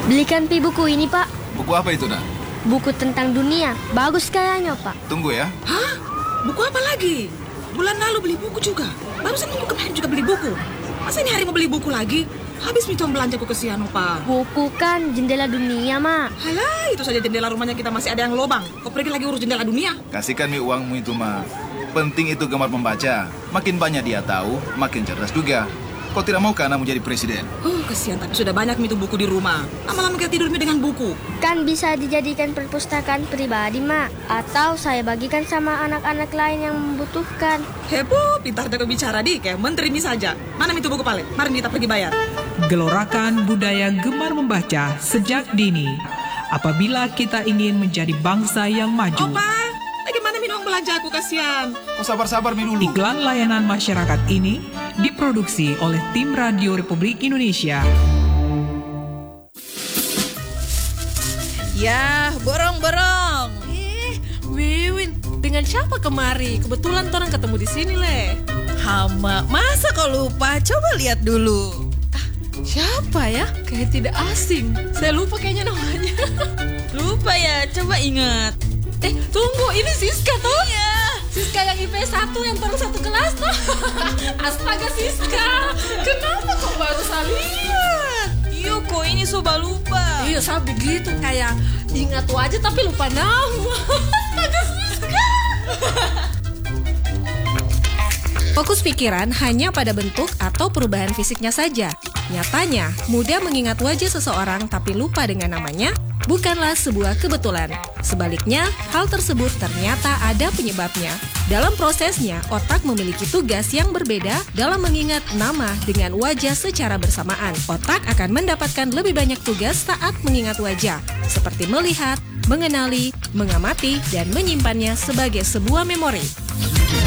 Belikan Pi buku ini, Pak. Buku apa itu, nak? Buku tentang dunia. Bagus kayaknya, Pak. Tunggu ya. Hah? Buku apa lagi? Bulan lalu beli buku juga. Barusan minggu kemarin juga beli buku. Masa ini hari mau beli buku lagi? Habis mitong belanjaku kesian, Pak. Buku kan jendela dunia, Mak. Halah, itu saja jendela rumahnya kita masih ada yang lobang. Kau pergi lagi urus jendela dunia? Kasihkan Mi uangmu itu, Ma. Penting itu gemar membaca. Makin banyak dia tahu, makin cerdas juga. Kau tidak mau kan anakmu jadi presiden? Kesian, tapi sudah banyak itu buku di rumah. Lama-lama kita tidur dengan buku. Kan bisa dijadikan perpustakaan pribadi, Mak. Atau saya bagikan sama anak-anak lain yang membutuhkan. Heboh, pintar jago bicara di kayak menteri ini saja. Mana itu buku paling? Mari kita pergi bayar. Gelorakan budaya gemar membaca sejak dini. Apabila kita ingin menjadi bangsa yang maju. Opa, bagaimana minum belanja aku kasihan? Kau sabar-sabar Mi dulu. Iklan layanan masyarakat ini diproduksi oleh Tim Radio Republik Indonesia. Ya, borong-borong. Wiwin, dengan siapa kemari? Kebetulan orang ketemu di sini, Le. Hama, masa kau lupa? Coba lihat dulu. Siapa ya? Kayak tidak asing. Saya lupa kayaknya namanya. Lupa ya, coba ingat. Tunggu, ini Siska toh? Iya. Siska yang IP 1 yang baru satu kelas toh? Astaga Siska, kenapa kok baru saya lihat? Iya, kok ini soba lupa. Iya, saya begitu kayak ingat wajah tapi lupa nama. Astaga Siska. Fokus pikiran hanya pada bentuk atau perubahan fisiknya saja. Nyatanya, mudah mengingat wajah seseorang tapi lupa dengan namanya bukanlah sebuah kebetulan. Sebaliknya, hal tersebut ternyata ada penyebabnya. Dalam prosesnya, otak memiliki tugas yang berbeda dalam mengingat nama dengan wajah secara bersamaan. Otak akan mendapatkan lebih banyak tugas saat mengingat wajah, seperti melihat, mengenali, mengamati, dan menyimpannya sebagai sebuah memori.